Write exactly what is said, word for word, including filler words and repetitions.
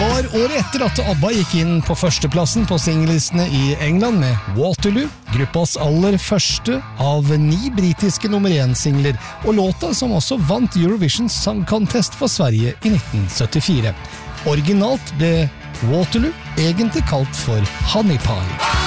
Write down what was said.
var året etter at ABBA gikk inn på førsteplassen på singlelistene i England med Waterloo, gruppas aller første av ni britiske nummer én-singler, og låta som også vant Eurovision Song Contest for Sverige i nitten syttifire. Originalt ble Waterloo egentlig kalt for Honey Pie.